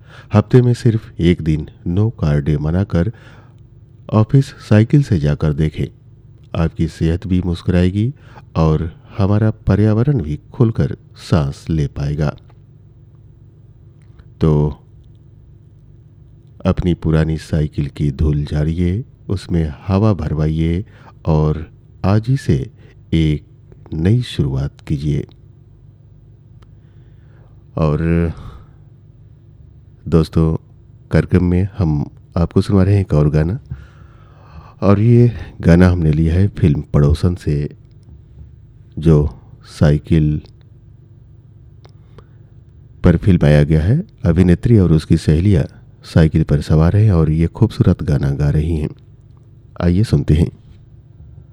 हफ्ते में सिर्फ एक दिन no car day मनाकर office cycle से जाकर देखें। आपकी सेहत भी मुस्कुराएगी और हमारा पर्यावरण भी खुलकर सांस ले पाएगा। तो अपनी पुरानी साइकिल की धूल झाड़िए, उसमें हवा भरवाइए और आज ही से एक नई शुरुआत कीजिए। और दोस्तों, कार्यक्रम में हम आपको सुना रहे हैं एक और गाना, और ये गाना हमने लिया है फिल्म पड़ोसन से, जो साइकिल पर फिल्माया गया है। अभिनेत्री और उसकी सहेलियां साइकिल पर सवार हैं और ये खूबसूरत गाना गा रही हैं। आइए सुनते हैं।